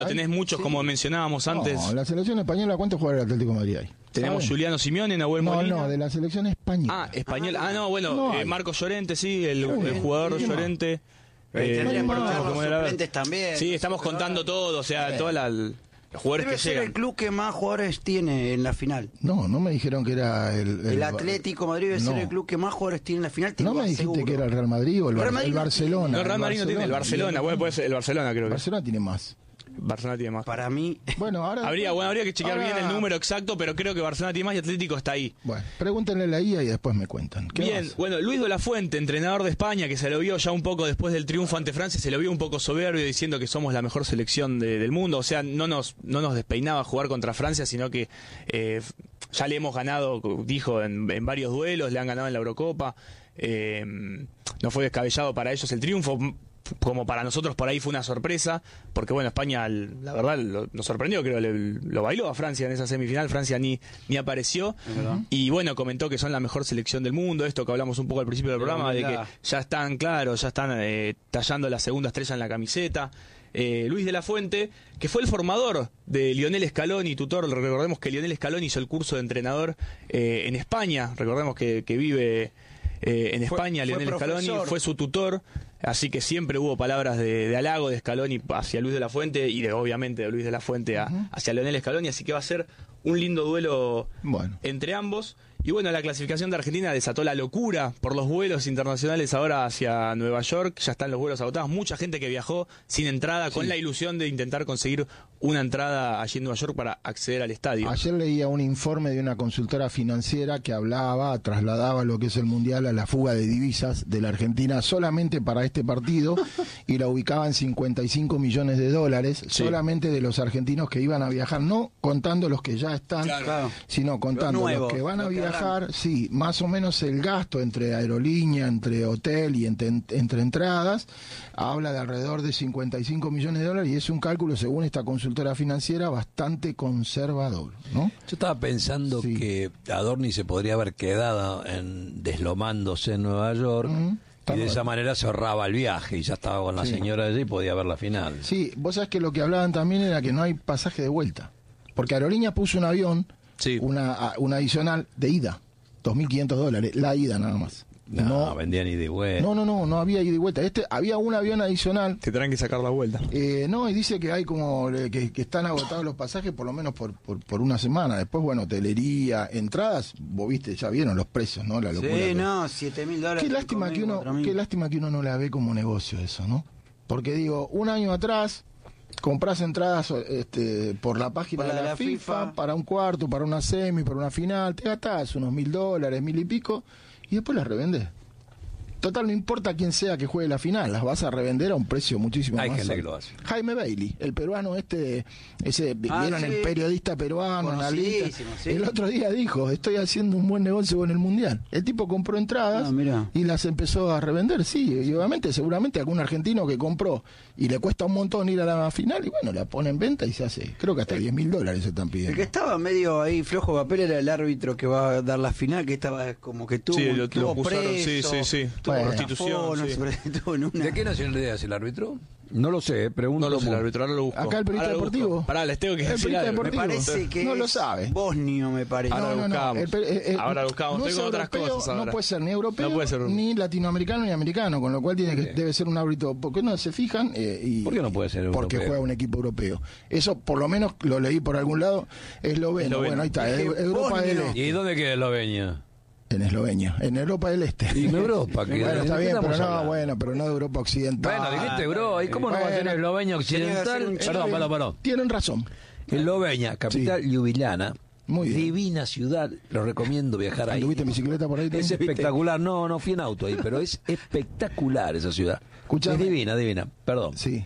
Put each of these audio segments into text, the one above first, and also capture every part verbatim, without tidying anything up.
Tenés muchos, sí, como mencionábamos antes. No, la selección española, ¿cuántos jugadores del Atlético de Madrid hay? Tenemos ¿saben? Juliano Simeone, Nahuel no, Molina. No, de la selección española. Ah, española. Ah, no, bueno, no, eh, Marcos Llorente, sí, el, sí, el jugador sí, Llorente. Eh, Tendrían que no, contar no, los suplentes también. Sí, estamos contando todo, o sea, toda la... los jugadores Debe que ser llegan. el club que más jugadores tiene en la final. No, no me dijeron que era el... El, el Atlético Madrid debe no. ser el club que más jugadores tiene en la final. No me dijiste seguro. que era el Real Madrid o el, Real Bar Madrid el no Barcelona. No, el Real Madrid no tiene, el Barcelona, bueno, puede ser el Barcelona creo que. El Barcelona tiene más. Barcelona tiene más. Para mí... Bueno, ahora... Habría, bueno, habría que chequear ahora... bien el número exacto, pero creo que Barcelona tiene más y Atlético está ahí. Bueno, pregúntenle a la I A y después me cuentan. ¿Qué Bien, más? bueno, Luis de la Fuente, entrenador de España, que se lo vio ya un poco después del triunfo ante Francia, se lo vio un poco soberbio diciendo que somos la mejor selección de, del mundo. O sea, no nos, no nos despeinaba jugar contra Francia, sino que eh, ya le hemos ganado, dijo, en, en varios duelos, le han ganado en la Eurocopa. Eh, no fue descabellado para ellos el triunfo. Como para nosotros por ahí fue una sorpresa, porque bueno, España, la verdad, lo, nos sorprendió, creo, le, lo bailó a Francia en esa semifinal, Francia ni, ni apareció, y bueno, comentó que son la mejor selección del mundo, esto que hablamos un poco al principio del de programa, de que ya están, claro, ya están eh, tallando la segunda estrella en la camiseta. Eh, Luis de la Fuente, que fue el formador de Lionel Scaloni, tutor, recordemos que Lionel Scaloni hizo el curso de entrenador eh, en España, recordemos que, que vive... Eh, en España, fue, Lionel Scaloni fue su tutor, así que siempre hubo palabras de, de halago de Scaloni hacia Luis de la Fuente y de, obviamente de Luis de la Fuente a, uh-huh. hacia Lionel Scaloni, así que va a ser un lindo duelo bueno. entre ambos. Y bueno, la clasificación de Argentina desató la locura por los vuelos internacionales ahora hacia Nueva York. Ya están los vuelos agotados. Mucha gente que viajó sin entrada, sí. con la ilusión de intentar conseguir una entrada allí en Nueva York para acceder al estadio. Ayer leía un informe de una consultora financiera que hablaba, trasladaba lo que es el Mundial a la fuga de divisas de la Argentina solamente para este partido y la ubicaba en cincuenta y cinco millones de dólares, sí. solamente de los argentinos que iban a viajar, no contando los que ya están, claro. sino contando los, nuevos, los que van a viajar. Sí, más o menos el gasto entre aerolínea, entre hotel y entre, entre entradas, habla de alrededor de cincuenta y cinco millones de dólares y es un cálculo, según esta consultora financiera, bastante conservador, ¿no? Yo estaba pensando sí. que Adorni se podría haber quedado en, deslomándose en Nueva York, uh-huh. y de esa manera se ahorraba el viaje y ya estaba con la sí. señora allí y podía ver la final. Sí, vos sabés que lo que hablaban también era que no hay pasaje de vuelta, porque Aerolínea puso un avión, sí. una, una adicional de ida, dos mil quinientos dólares, la ida nada más. No, no vendían ida y vuelta. No, no, no, no había ida y vuelta. Este, había un avión adicional. Te tendrán que sacar la vuelta. Eh, no, y dice que hay como, que, que están agotados los pasajes por lo menos por, por, por una semana. Después, bueno, hotelería, entradas, vos viste, ya vieron los precios, ¿no? La locura. Sí, que... no, siete mil dólares. Qué lástima que uno, qué lástima que uno no la ve como negocio eso, ¿no? Porque digo, un año atrás compras entradas este, por la página de la, de la FIFA, FIFA para un cuarto, para una semi, para una final, te gastás unos mil dólares, mil y pico, y después las revendés. Total, no importa quién sea que juegue la final, las vas a revender a un precio muchísimo Hay más gente alto. Que lo hace. Jaime Bailey, el peruano este, ese, ah, vieron sí. el periodista peruano, analista, sí. el otro día dijo, estoy haciendo un buen negocio con el Mundial. El tipo compró entradas ah, y las empezó a revender, sí, y obviamente, seguramente algún argentino que compró y le cuesta un montón ir a la final, y bueno, la pone en venta y se hace, creo que hasta diez mil dólares se están pidiendo. El que estaba medio ahí flojo papel era el árbitro que va a dar la final, que estaba como que tuvo, sí, lo, tuvo lo preso, sí, sí, sí. Bueno, prostitución. sí. Una... ¿De qué nacionalidad es el árbitro? No lo sé, pregunto. No lo sé, el árbitro, ahora lo busco. Acá el periodista deportivo. Pará, les tengo que el decir algo. Me parece que no es lo sabe. Bosnio, me parece. Ahora no, lo buscamos. No, el, el, el, ahora lo buscamos. No Estoy con otras cosas ahora. No puede ser ni europeo, no puede ser. ni latinoamericano, ni americano, con lo cual tiene que, sí. debe ser un árbitro. ¿Por qué no se fijan? Eh, y, ¿Por qué no puede ser europeo? Porque juega un equipo europeo. Eso, por lo menos, lo leí por algún lado, esloveno. Bueno, ahí está. Es Europa del Este. ¿Y dónde queda Eslovenia? En Eslovenia, en Europa del Este. ¿Y en Europa? Que bueno, está bien, pero no, hablando? bueno, pero no de Europa Occidental. Bueno, dijiste Europa, ¿y cómo bueno, no va a ser Eslovenia Occidental? Perdón, perdón, perdón. Tienen razón. Eslovenia, capital sí. Ljubljana. Muy bien. Divina ciudad, lo recomiendo viajar ahí. ¿Tuviste bicicleta por ahí? Es espectacular, no, no fui en auto ahí, pero es espectacular esa ciudad. Escuchame. Es divina, divina, perdón. Sí.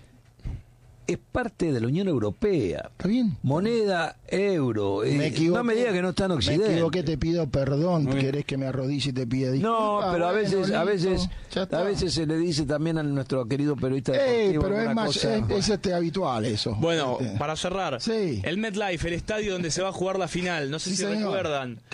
Es parte de la Unión Europea. Está bien. Moneda, euro. Me eh, no me digas que no está en Occidente. Me equivoqué, te pido perdón. Muy ¿Querés que me arrodille y te pida disculpas? No, pero a bueno, veces, listo, a veces, a veces se le dice también a nuestro querido periodista deportivo. Pero es más, cosa, es, es este habitual eso. Bueno, este. para cerrar, sí. el MetLife, el estadio donde se va a jugar la final. No sé sí, si señor. recuerdan. ¿Qué?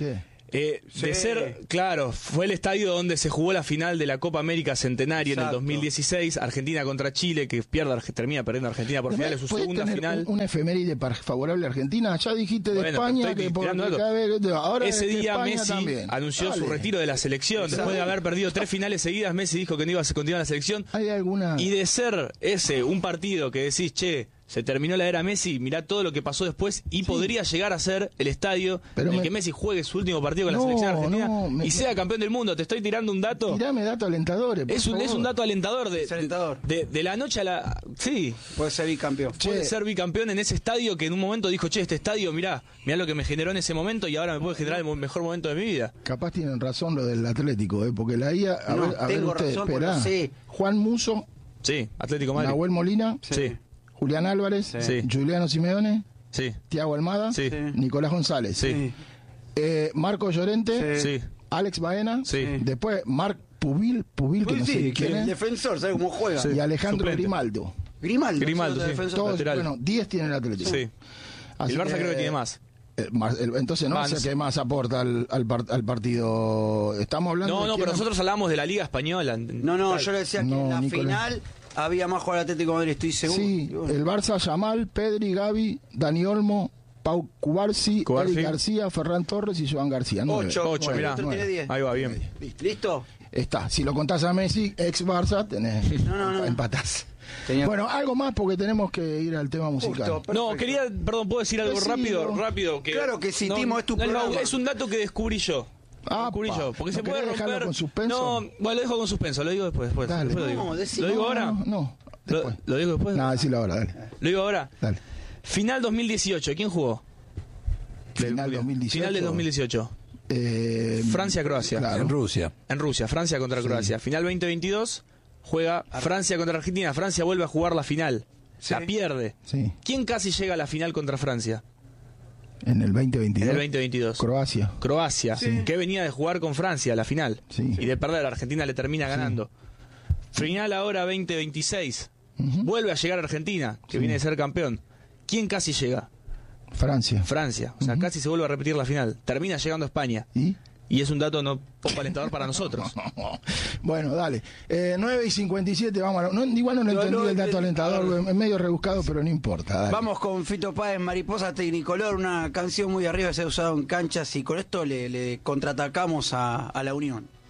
Eh, Sí. De ser, claro, fue el estadio donde se jugó la final de la Copa América Centenaria Exacto. en el dos mil dieciséis, Argentina contra Chile, que pierde, Arge- termina perdiendo Argentina por final, es su ¿Puedes segunda tener final. un- una efeméride para favorable a Argentina? Ya dijiste de Bueno, España, estoy que por tirando que datos. cada vez- ahora Ese de día España Messi también. anunció Dale. su retiro de la selección. Exacto. Después de haber perdido tres finales seguidas, Messi dijo que no iba a continuar en la selección. ¿Hay alguna...? Y de ser ese un partido que decís, che, se terminó la era Messi, mirá todo lo que pasó después y podría llegar a ser el estadio Pero en el me- que Messi juegue su último partido con No, la selección argentina no, me- y sea campeón del mundo. Te estoy tirando un dato. Tirame datos alentadores, por Es un, es favor. un dato alentador de, Es alentador. De, de la noche a la... Sí, Puede ser bicampeón. Che. puede ser bicampeón en ese estadio que en un momento dijo, che, este estadio, mirá, mirá lo que me generó en ese momento y ahora me puede generar el mo- mejor momento de mi vida. Capaz tienen razón lo del Atlético, ¿eh? Porque la I A... A No, ver, a ver tengo usted, razón porque esperá. lo sé. Juan Muso, Sí, Atlético Madrid. Nahuel Molina, Sí, Julián Álvarez, Sí. Juliano Simeone, sí, Tiago Almada, sí, Sí. Nicolás González, sí, eh, Marco Llorente, Sí. sí. Alex Baena, Sí. después Marc Pubil, Pubil que Pues no sé sí, ni quién que el es, defensor, ¿sabe cómo juega? Sí. y Alejandro Suplente. Grimaldo. Grimaldo. Grimaldo, otro sí. defensor. Todos, lateral. bueno, diez tiene el Atlético. Sí. Así El Barça creo que tiene más. eh, más- el- entonces no Más. sé qué más aporta al, al, par- al partido. Estamos hablando No, de no, quién- pero nosotros hablamos de la Liga Española. No, no, yo le decía que No, en la Nicolás. final había más jugador Atlético de Madrid, estoy seguro. Sí, Y bueno. el Barça, Yamal, Pedri, Gavi, Dani Olmo, Pau Cubarsi, Cubarsi. Eric García, Ferran Torres y Joan García. Nueve. Ocho. Ocho, Bueno, mirá. otro tiene diez. Ahí va, bien. ¿Listo? Está, si lo contás a Messi, ex Barça, tenés, No, no, no. empatás. Tenía- Bueno, algo más porque tenemos que ir al tema musical. Justo. No, Perfecto. quería, perdón, ¿puedo decir algo Pues sí, rápido? no. Rápido. Que, Claro que sí, no, Timo, es tu no, no, programa. es un dato que descubrí yo. Apa. Descubrí yo. Porque ¿No se puede querés dejarlo romper. con suspenso? No, bueno, lo dejo con suspenso, lo digo después. después, Dale. después lo digo. No, decí- ¿Lo digo No, ahora? No, no, ¿Lo, después. lo digo después? No, decilo ahora, dale. ¿Lo digo ahora? dale. Final dos mil dieciocho, ¿quién jugó? Final Del- dos mil dieciocho. Final del dos mil dieciocho. Eh, Francia-Croacia. claro. En Rusia. En Rusia, Francia contra Croacia. Final veinte veintidós, juega Francia contra Argentina. Francia vuelve a jugar la final. Sí. La pierde. Sí, ¿Quién casi llega a la final contra Francia? en el veinte veintidós. En el veinte veintidós. Croacia. Croacia, que venía de jugar con Francia la final. Sí. Y de perder, Argentina le termina ganando. Final ahora veinte veintiséis. Vuelve a llegar Argentina, que viene de ser campeón. ¿Quién casi llega? Francia. Francia. O sea, casi se vuelve a repetir la final. Termina llegando a España. ¿Y? Y es un dato no poco alentador para nosotros. Bueno, dale. Eh, nueve y cincuenta y siete, vamos a... No, igual no, lo No, entendí no, el dato eh, alentador, es medio rebuscado, pero no importa. Dale. Vamos con Fito Páez, Mariposa Tecnicolor, una canción muy arriba que se ha usado en canchas y con esto le, le contraatacamos a, a la Unión.